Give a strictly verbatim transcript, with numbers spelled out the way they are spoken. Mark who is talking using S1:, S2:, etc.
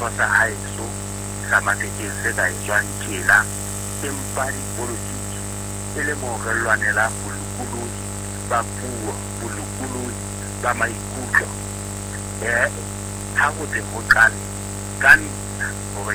S1: setho sa haeso sa mateteng se ka etswang tjena empa dipolotiki e le morellwane la bolokolohi ba puo bolokolohi ba maikutlo eh ha ho tse ho qale ka nna hore